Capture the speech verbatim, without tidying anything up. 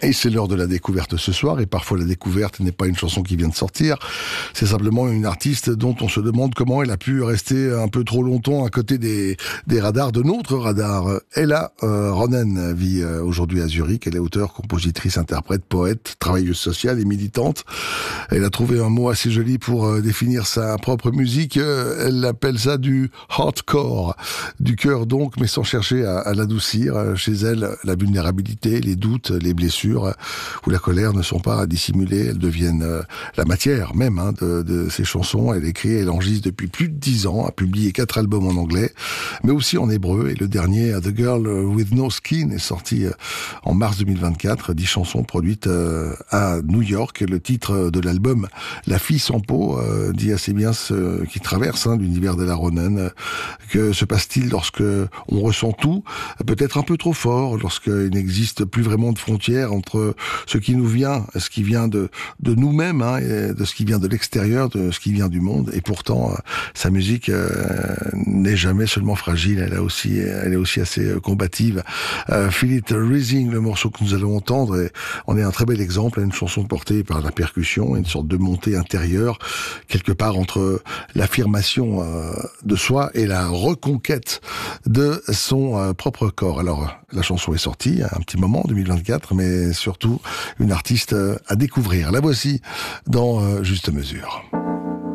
Et c'est l'heure de la découverte ce soir, et parfois la découverte n'est pas une chanson qui vient de sortir, c'est simplement une artiste dont on se demande comment elle a pu rester un peu trop longtemps à côté des, des radars, de notre radar. Ella euh, Ronen vit euh, aujourd'hui à Zurich, elle est auteure, compositrice, interprète, poète, travailleuse sociale et militante. Elle a trouvé un mot assez joli pour euh, définir sa propre musique, euh, elle appelle ça du hardcore, du cœur donc, mais sans chercher à, à l'adoucir. Chez elle, la vulnérabilité, les doutes, les blessures ou la colère ne sont pas à dissimuler, elles deviennent euh, la matière même hein, de, de ses chansons. Elle écrit, elle enregistre depuis plus de dix ans, a publié quatre albums en anglais, mais aussi en hébreu, et le dernier, The Girl with No Skin, est sorti euh, en mars deux mille vingt-quatre, dix chansons produites euh, à New York. Le titre de l'album, La fille sans peau, euh, dit assez bien ce qui traverse hein, l'univers de la Ronen. Que se passe-t-il lorsque on ressent tout, peut-être un peu trop fort, lorsqu'il n'existe plus vraiment de frontières entre ce qui nous vient, ce qui vient de, de nous-mêmes, hein, et de ce qui vient de l'extérieur, de ce qui vient du monde. Et pourtant, euh, sa musique euh, n'est jamais seulement fragile, elle, a aussi, elle est aussi assez euh, combative. Euh, Feel It Rising, le morceau que nous allons entendre, et on est un très bel exemple, une chanson portée par la percussion, une sorte de montée intérieure, quelque part entre l'affirmation euh, de soi et la reconquête de son euh, propre corps. Alors, la chanson est sortie il y a un petit moment, deux mille vingt-quatre, mais surtout une artiste à découvrir. La voici dans euh, Juste Mesure.